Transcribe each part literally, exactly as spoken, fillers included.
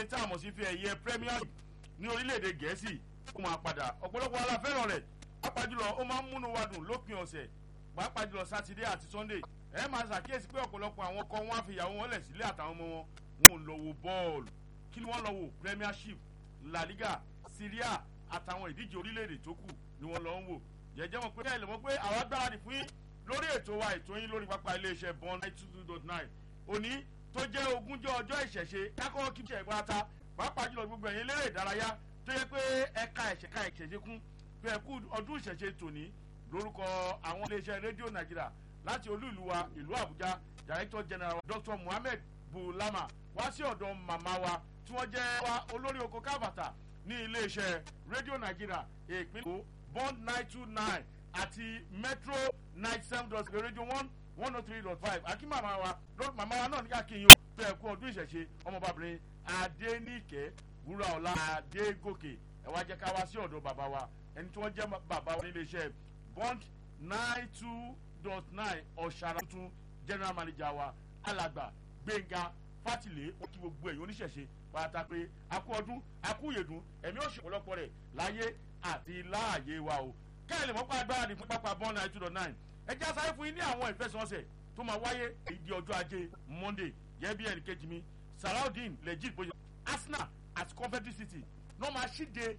ìdíje tá a mọ̀ sí fi ẹ̀yẹ Premier ní orílẹ̀-èdè Gẹ̀ẹ́sì ó máa padà ọ̀pọ̀lọpọ̀ aláfẹ́ràn rẹ̀ pàápàá jùlọ ó máa ń múnú wa dùn lópin ọ̀sẹ̀ pàápàá jùlọ sátidé àti sunday ẹ máa ṣàkíyèsí pé ọ̀pọ̀lọpọ̀ àwọn ọkọ wọn á fi ìyàwó wọn lẹ̀ sílé àtàwọn ọmọ wọn wọn ò lọ wo bọ́ọ̀lù kí ni wọ́n lọ wo Premiership La Liga Serie A àtàwọn ìdíje orílẹ̀-èdè tó kù ni wọ́n lọ ń wò jẹ́jẹ́ mọ̀ pé ẹ lè mọ̀ pé àwọn agbára fún yín lórí ètò wa ètò yín lórí pápá iléeṣẹ́ Bond ninety two dot nine òní tó jẹ́ ogúnjọ́ ọjọ́ ìṣẹ̀ṣe kákọ́ kí ṣe ìpátá pàápàá jùlọ gbogbo ẹ̀yin eléré ìdárayá tó yẹ pé ẹ̀ka ẹ̀ṣẹ̀ka ìṣẹ̀ṣe kún pé ẹ̀kú ọdún ìṣẹ̀ṣe tòní lórúkọ àwọn iléeṣẹ́ rédíò Nàìjíríà láti olú ìlú wa ìlú Àbújá Director General Doctor Muhammed Bulama wá sí ọ̀dọ̀ màmá wa tí wọ́n jẹ́ wa olórí oko kábàtà ní iléeṣẹ́ rédíò Nàìjíríà ìpínlẹ̀ Bond nine two nine àti Metro ninety seven dot radio one one oh three dot five àkí màmá wa màmá wa náà ní káàkiri pé ẹ̀kú ọdún ìṣẹ̀ṣe ọmọbàbìnrin Adéníkẹ́ Wúràọlá Adégòkè ẹ wá jẹ́ ká wá sí ọ̀dọ̀ bàbá wa ẹni tí wọ́n jẹ́ bàbá wa níléeṣẹ́ Bond nine two dot nine ọ̀ṣàrà tuntun general manager wa alàgbà Gbénga Fátìlé ó kí gbogbo ẹ̀yin oníṣẹ̀ṣe pátá pé akú ọdún akú ìyèdún ẹ̀mí ó ṣe ọ̀pọ̀lọpọ̀ rẹ̀ láyé àti láàyè wa o kẹ́hìn lè mọ́pá agbára ní fún pápá Bond nine two dot nine ẹ já sáré fún yín ní àwọn ìfẹsẹ̀wọnsẹ̀ tó máa wáyé ìdí ọjọ́ ajé Monday yẹ́ bí ẹnì kejì mi Salaudeen legit bóyá Arsenal àti Coventry City ló máa ṣíde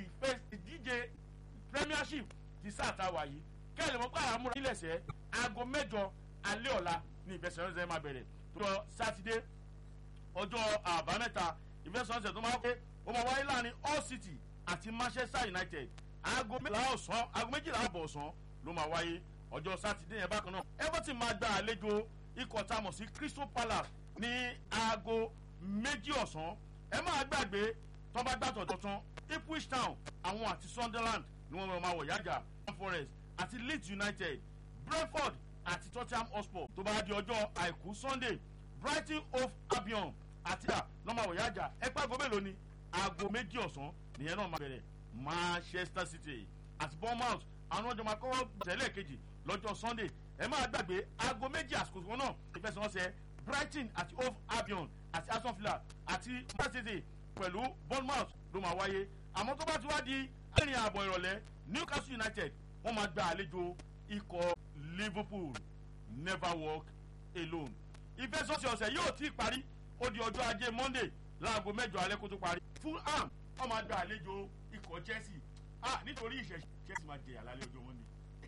ìdíje Premiership ti sáà tá a wà yìí kẹ́lẹ̀ mọ́ pàrọ̀ àmúra nílẹ̀sẹ̀ aago mẹ́jọ alẹ́ ọ̀la ní ìfẹsẹ̀wọnsẹ̀ máa bẹ̀rẹ̀ tó lọ sátidé ọjọ́ àbámẹ́ta ìfẹsẹ̀wọnsẹ̀ tó máa wáyé ó máa wáyé láàrin Hull City àti Manchester United aago méjìlá ọ̀sán aago méjìlá àbọ̀ ọ̀sán ló máa wáyé ọjọ́ sátidé yẹn bákan náà Everton máa gba àlejò ikọ̀ tá a mọ̀ sí Crystal Palace ní aago méjì ọ̀sán ẹ máa gbàgbé tó bá gbàtọ̀ tuntun Ipswich Town àwọn àti Sunderland ni wọ́n máa wọ̀ yájà Forest àti Leeds United Brentford àti Tottenham Hotspur tó bá di ọjọ́ àìkú Sunday Brighton Hove Albion àti à lọ́mọ àwọ̀ yájà ẹ pàgọ́ mélòó ni aago méjì ọ̀sán nìyẹn náà máa bẹ̀rẹ̀ Manchester City àti Bournemouth àwọn ọjọ́ máa kọ́kọ́ tẹ̀lé kejì lọ́jọ́ Sunday ẹ máa gbàgbé aago méjì àsìkò kan náà ìfẹsẹ̀wọnsẹ̀ Brighton àti Hove Albion àti Aston Villa àti Manchester City pẹ̀lú Bournemouth ló máa wáyé àmọ́ tó bá ti wá di ẹ̀rìn ààbọ̀ ìrọ̀lẹ́ Newcastle United wọ́n máa gba àlejò ikọ̀ Liverpool never walk alone ìfẹsọ̀sẹ̀ ọ̀sẹ̀ yóò tí ì parí ó di ọjọ́ ajé Monday láago mẹ́jọ alẹ́ kó tó parí Fulham wọ́n máa gba àlejò ikọ̀ Chelsea ah nítorí ìṣẹ̀ṣẹ̀ Chelsea máa jẹ àlálẹ́ ọjọ́ Monday.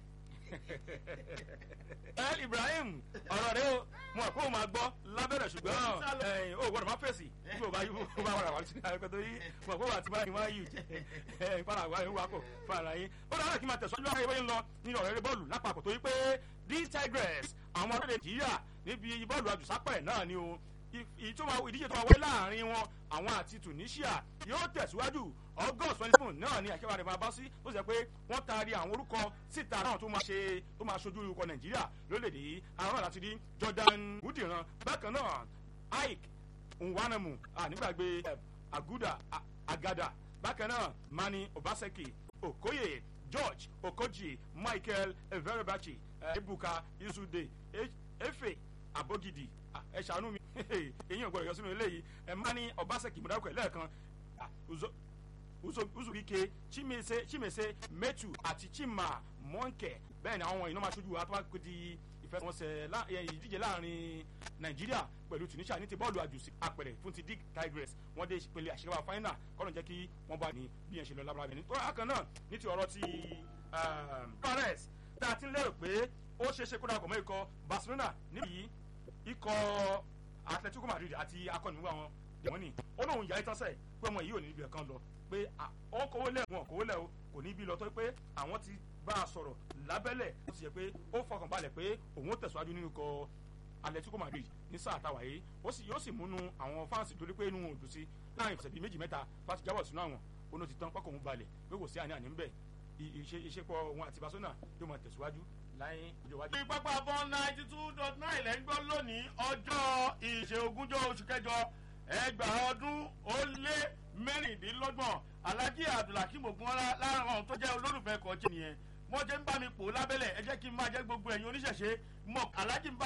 El Ibrahim ọ̀rọ̀ rẹ o mo àpò máa gbọ́ lábẹ́rẹ̀ ṣùgbọ́n ẹ̀yìn o gbọ́dọ̀ má fèsì bí o bá yú o bá wàrà wà sí àgbẹ̀ tó yí mo àpò àti báyìí wá yìí jẹ́ ìfara àwa ìwà kò fara yín ó dára kí n máa tẹ̀síwájú àwọn ìwé ń lọ nínú ọ̀rẹ́ bọ́ọ̀lù lápapọ̀ tó yí pé the Tigers àwọn ọ̀rẹ́ Nàìjíríà níbi bọ́ọ̀lù àjùsápẹ̀ náà ni o ìdíje tó máa wáyé láàrin wọn àwọn àti Tunisia yóò tẹ̀síwájú August twenty seven náà ni àkẹ́wà rẹ̀ máa bá sí ó sì jẹ́ pé wọ́n taari àwọn orúkọ síta náà tó máa ṣe tó máa ṣojú orúkọ Nàìjíríà lórílẹ̀‐èdè àwọn àti rí Jordan Wudiran bákan náà Ike Nwanamu nígbàgbé Aguda Agada bákan náà Mani Obaseki Okoye George Okoji Michael Everebachi Ebuka Isude Efe Abogidi ẹ ṣàánú mi èyí ò gbọdọ̀ yọ sínú eléyìí ẹ má ní Obaseki mọ̀dáwọ́kọ̀ ẹ̀ lẹ́ẹ̀kan Uzubike Chimese Chimese Metu àti Chima Monke bẹ́ẹ̀ ni àwọn iná máa ṣojú àtúwákò di ìfẹsẹ̀wọnsẹ̀ ìdíje láàrin Nàìjíríà pẹ̀lú Tunisia ní ti bọ́ọ̀lù àjùsí àpẹẹrẹ fún ti dig Tigers wọ́n dé ìpele àṣeyọwà final kọ́nà jẹ́ kí wọ́n bá ní bí yẹn ṣe lọ lábàrá bẹ̀rẹ̀ nítorí àkàn náà ní ti ọ̀rọ̀ ti Paris tá a ti ń lérò pé ó ṣeé ṣe kó dàgbọ̀ mọ́ ikọ̀ Barcelona níbi ikọ̀ Atletico Madrid àti akọ́nìmúgbà wọn wọ́n ní ó lóun yà á tán sẹ́ẹ̀ pé ọmọ yìí ò ní ibi ẹ̀kan lọ pé ó kówó lẹ̀ wọn kówó lẹ̀ o kò ní ibi lọ tó pé àwọn ti bá a sọ̀rọ̀ lábẹ́lẹ̀ ó sì yẹ pé ó fọkàn balẹ̀ pé òun ó tẹ̀síwájú nínú ikọ̀ Atletico Madrid ní sáà táwa yìí ó sì yóò sì múnú àwọn fáǹsì torí pé inú wọn ò dùn sí láàrin ìfọ̀sẹ̀ bíi méjì mẹ́ta fásitì jábọ̀ sínú àwọn oní ti tán pákó òun balẹ̀ pé kò sí àní àní ń bẹ̀ ìṣepọ̀ òun àti Barcelona yóò máa tẹ̀síwájú láyé ọjọ́ iwájú. ní pápá Bond ninety two dot nine lẹ́ ń gbọ́ lónìí ọjọ́ ìṣe ogúnjọ́ oṣù kẹjọ ẹgbàá ọdún ó lé mẹ́rìndínlọ́gbọ̀n Alhaji Abdulhakeem Ogunọlá lára àwọn tó jẹ́ olólùfẹ́ kan jẹ́ nìyẹn wọ́n jẹ́ ń bá mi pò lábẹ́lẹ̀ ẹ jẹ́ kí n máa jẹ́ gbogbo ẹ̀yin oníṣẹ̀ṣe mọ̀ Alhaji ń bá